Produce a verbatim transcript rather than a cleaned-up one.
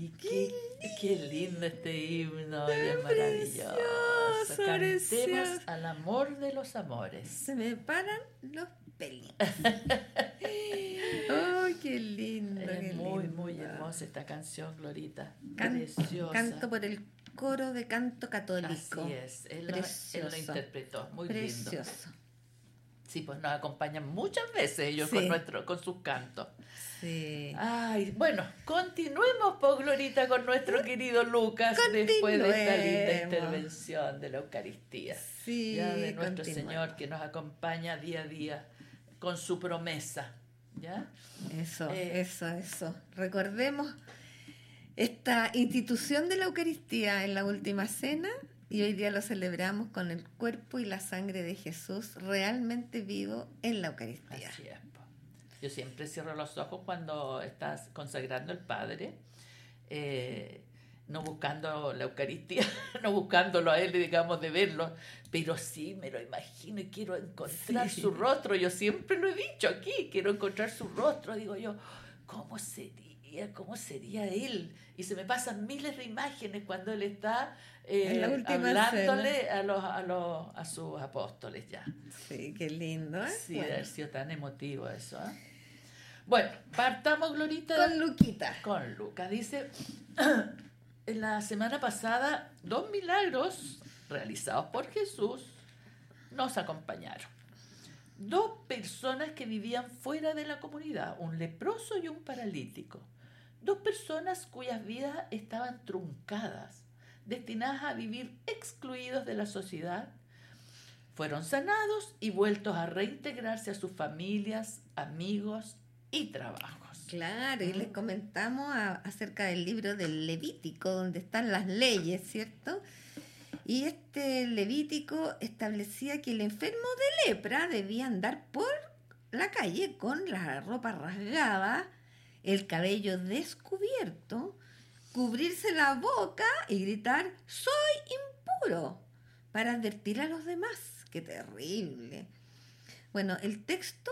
Y qué, qué lindo este himno, y es maravilloso. Precioso, Cantemos precioso. al amor de los amores. Se me paran los pelitos. ¡Oh, qué lindo! Es qué muy, lindo. muy hermosa esta canción, Glorita. Can- Preciosa. Canto por el coro de canto católico. Así es, él lo, él lo Precioso. interpretó, muy lindo. Precioso. Sí, pues nos acompañan muchas veces ellos Sí. con, nuestro, con sus cantos. Sí. Ay, bueno, continuemos, por Glorita, con nuestro querido Lucas después de esta linda Continuemos. intervención de la Eucaristía. Sí, Ya de nuestro continuemos. Señor que nos acompaña día a día con su promesa. ¿Ya? Eso, Eh, eso, eso. Recordemos esta institución de la Eucaristía en la última cena y hoy día lo celebramos con el cuerpo y la sangre de Jesús realmente vivo en la Eucaristía. Así es, po. Yo siempre cierro los ojos cuando estás consagrando al Padre, eh, no buscando la Eucaristía, no buscándolo a Él, digamos, de verlo, pero sí me lo imagino y quiero encontrar Sí. su rostro. Yo siempre lo he dicho aquí, quiero encontrar su rostro. Digo yo, ¿cómo sería? ¿Cómo sería Él? Y se me pasan miles de imágenes cuando Él está eh, En la última hablándole a, los, a, los, a sus apóstoles ya. Sí, qué lindo, ¿eh? Sí, Bueno, debe haber sido tan emotivo eso. ¿eh? Bueno, partamos, Glorita, con Luquita. con Lucas. Dice, en la semana pasada, dos milagros realizados por Jesús nos acompañaron. Dos personas que vivían fuera de la comunidad, un leproso y un paralítico. Dos personas cuyas vidas estaban truncadas, destinadas a vivir excluidos de la sociedad, fueron sanados y vueltos a reintegrarse a sus familias, amigos y trabajos. Claro, y les comentamos a- acerca del libro del Levítico, donde están las leyes, ¿cierto? Y este Levítico establecía que el enfermo de lepra debía andar por la calle con la ropa rasgada, el cabello descubierto, cubrirse la boca y gritar «¡Soy impuro!» para advertir a los demás. ¡Qué terrible! Bueno, el texto